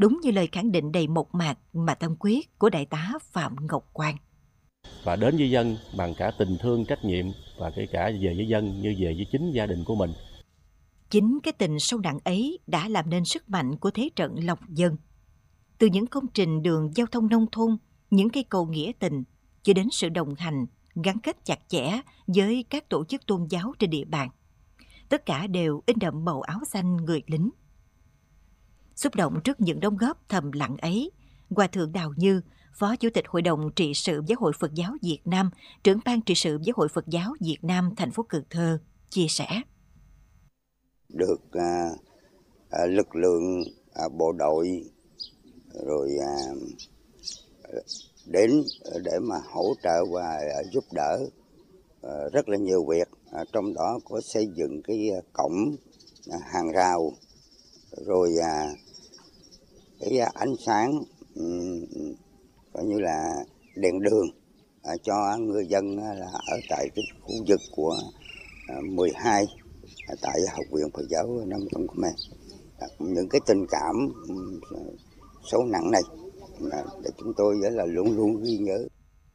đúng như lời khẳng định đầy mộc mạc mà tâm quyết của đại tá Phạm Ngọc Quang. Và đến với dân bằng cả tình thương, trách nhiệm và kể cả về với dân như về với chính gia đình của mình. Chính cái tình sâu nặng ấy đã làm nên sức mạnh của thế trận lòng dân. Từ những công trình đường giao thông nông thôn, những cây cầu nghĩa tình, cho đến sự đồng hành, gắn kết chặt chẽ với các tổ chức tôn giáo trên địa bàn. Tất cả đều in đậm màu áo xanh người lính. Xúc động trước những đóng góp thầm lặng ấy, Hòa thượng Đào Như, Phó Chủ tịch Hội đồng trị sự Giáo hội Phật giáo Việt Nam, trưởng ban trị sự Giáo hội Phật giáo Việt Nam thành phố Cần Thơ chia sẻ. Được lực lượng bộ đội rồi đến để mà hỗ trợ và giúp đỡ rất là nhiều việc, trong đó có xây dựng cái cổng hàng rào, rồi cái ánh sáng coi như là đèn đường cho người dân là ở tại cái khu vực của 12 tại Học viện Phật giáo Nam Tông Khmer. Những cái tình cảm sâu nặng này để chúng tôi là luôn luôn ghi nhớ.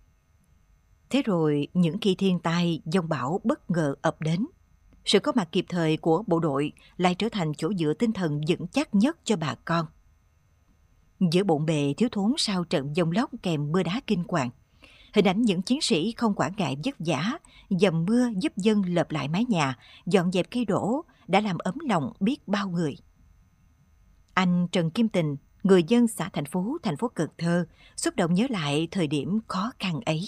Thế rồi những khi thiên tai, giông bão bất ngờ ập đến, sự có mặt kịp thời của bộ đội lại trở thành chỗ dựa tinh thần vững chắc nhất cho bà con. Giữa bộn bề thiếu thốn sau trận giông lốc kèm mưa đá kinh hoàng, hình ảnh những chiến sĩ không quản ngại vất vả, dầm mưa giúp dân lợp lại mái nhà, dọn dẹp cây đổ đã làm ấm lòng biết bao người. Anh Trần Kim Tình, người dân xã thành phố Cần Thơ, xúc động nhớ lại thời điểm khó khăn ấy.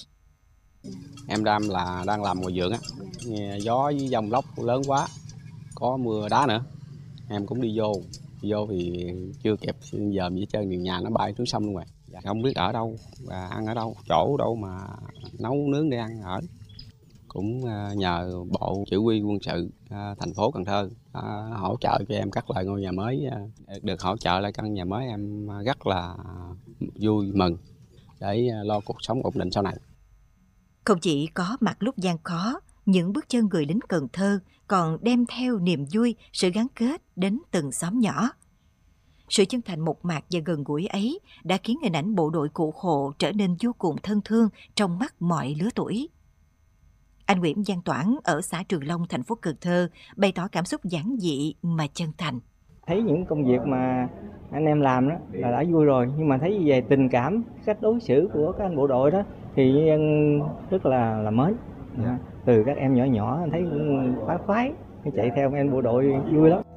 Em đang làm ngoài vườn á, gió với dông lốc lớn quá, có mưa đá nữa, em cũng đi vô thì chưa kịp dòm gì hết trơn, nhà nó bay xuống sông luôn rồi. Không biết ở đâu và ăn ở đâu, chỗ đâu mà nấu nướng để ăn ở. Cũng nhờ bộ chỉ huy quân sự thành phố Cần Thơ hỗ trợ cho em cắt lại ngôi nhà mới. Được hỗ trợ lại căn nhà mới em rất là vui mừng để lo cuộc sống ổn định sau này. Không chỉ có mặt lúc gian khó, những bước chân người lính Cần Thơ còn đem theo niềm vui, sự gắn kết đến từng xóm nhỏ. Sự chân thành mộc mạc và gần gũi ấy đã khiến hình ảnh bộ đội cụ Hồ trở nên vô cùng thân thương trong mắt mọi lứa tuổi. Anh Nguyễn Văn Toản ở xã Trường Long, thành phố Cần Thơ bày tỏ cảm xúc giản dị mà chân thành. Thấy những công việc mà anh em làm đó là đã vui rồi, nhưng mà thấy về tình cảm, cách đối xử của các anh bộ đội đó thì rất là mến. Từ các em nhỏ thấy khoái, chạy theo anh bộ đội vui lắm.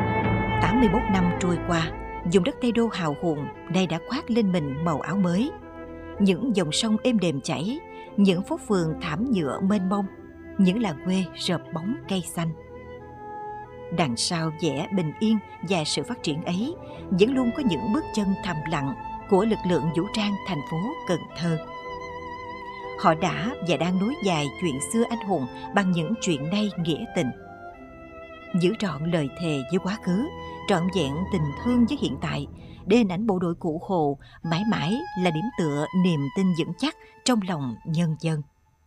81 năm trôi qua, vùng đất Tây Đô hào hùng nay đã khoác lên mình màu áo mới. Những dòng sông êm đềm chảy, những phố phường thảm nhựa mênh mông, những làng quê rợp bóng cây xanh. Đằng sau vẻ bình yên và sự phát triển ấy vẫn luôn có những bước chân thầm lặng của lực lượng vũ trang thành phố Cần Thơ. Họ đã và đang nối dài chuyện xưa anh hùng bằng những chuyện nay nghĩa tình. Giữ trọn lời thề với quá khứ, trọn vẹn tình thương với hiện tại, để hình ảnh bộ đội cụ Hồ mãi mãi là điểm tựa niềm tin vững chắc trong lòng nhân dân.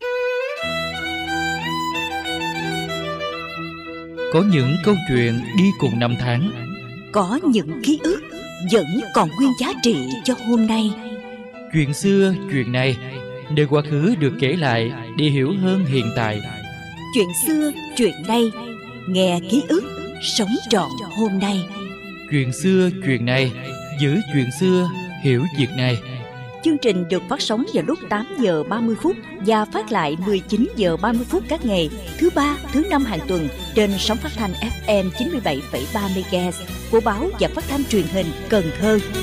Có những câu chuyện đi cùng năm tháng, có những ký ức vẫn còn nguyên giá trị cho hôm nay. Chuyện xưa, chuyện này, nơi quá khứ được kể lại để hiểu hơn hiện tại. Chuyện xưa, chuyện nay, nghe ký ức, sống trọn hôm nay. Chuyện xưa, chuyện này, giữ chuyện xưa, hiểu việc này. Chương trình được phát sóng vào lúc 8 giờ 30 phút và phát lại 19 giờ 30 phút các ngày thứ ba, thứ năm hàng tuần trên sóng phát thanh FM 97,3 MHz của báo và phát thanh truyền hình Cần Thơ.